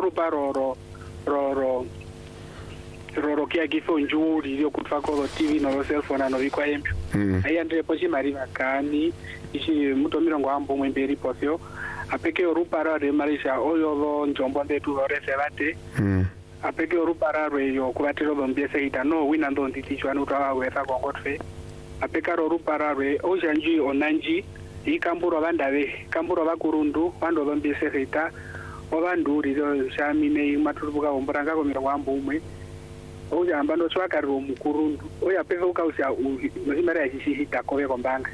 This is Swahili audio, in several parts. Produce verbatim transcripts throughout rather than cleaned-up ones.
rupa roro roro roro kia kifo njuri ilio kutfako lo T V no cell phone no vikwa empyo mm. Aya ndire pochi mari vakani ishi muto mirongo ambo mwemberi posyo apeke rupa raro marisha oyo lo njombo ndetu lo resevate mm. Apeke rupa raro yo kuvatiro lo mbiese ita no wina ndo nditichwa nutawa wesa kongotfe apeka rupa raro ojanji onanji ikamburo vandave kamburo vakurundu vando lo mbiese ita ovanduri zo shamine maturubuka omboranga ko mirongo ambo umwe oja ambano swaka ro mukurundu oya pesa ukausa uzimara yachishihita kove kombanga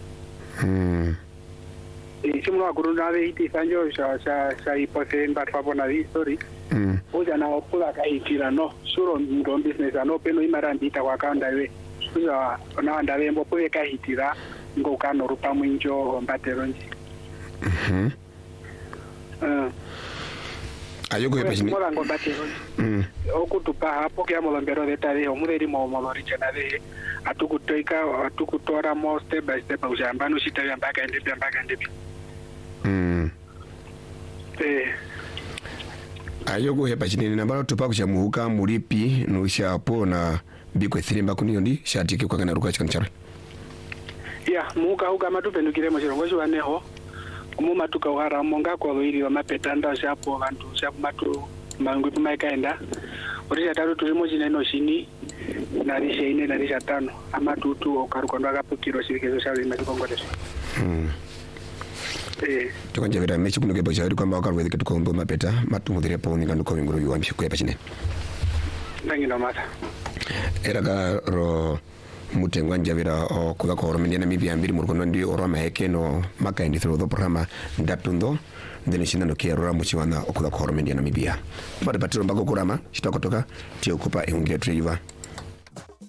mm e chimuno wakurundu ave iti sanjo sha sha sha ipose mbatwa pona history mm oja na okula kaitira no suro ndo business ano peno imara mbita kwa kaunda we oja ona ndave mbo pove kahitira ngo kano rupa mwinjo mbateronji mhm uh ayoko epachini mola ngo mbateronji mm okutupa hapo kya molombero detale omuderi mo molori chanave atukutoika atukutora mo step by step ujambano shitaya mpaka ende mpaka ende mm eh ayoko epachini nambalo tupa kuchamuhuka mulipi nusha po na biko thirimba kuniyo ndi shatike kwa kana ruka chikanchara ya muka huka matupendukire mo chirongo chwaneho mu matuka uhara monga ko loiri wa mapetanda shapo vantu shapo matu mangwe pumaikaenda orisha tatu turimo chineno shini narisha ine narisha tano amatutu okarukondo akapukiro shirikezo shawe machikongoleso mm eh tukanje vera mechi kuno kebo chairi kwamba wakarweze ketukombo mapeta matumudire po ninga nuko ngoro yuamshe kwa pachine ndangino mata era ka ro mutengwa njavira o kuga ko romenya na mibia mbiri mu rukondo ndi oroma heke no makaindi through the programa ndatundo ndene shina no kia rora muchiwana okuga ko romenya na mibia bade patiro mbako kurama chitakotoka tio kupa ehungia triva